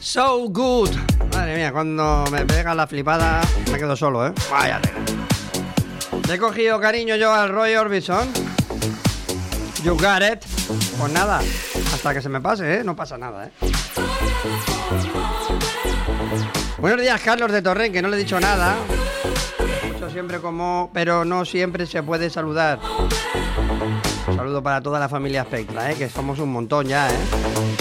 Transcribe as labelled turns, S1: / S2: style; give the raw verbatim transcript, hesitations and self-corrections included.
S1: So good. Madre mía, cuando me pega la flipada me quedo solo, ¿eh? Vaya tela. Le he cogido cariño yo al Roy Orbison. You got it. Pues nada, hasta que se me pase, ¿eh? No pasa nada, ¿eh? Buenos días, Carlos de Torrent, que no le he dicho nada. Mucho siempre como, pero no siempre se puede saludar. Un saludo para toda la familia Spectra, ¿eh? Que somos un montón ya, ¿eh?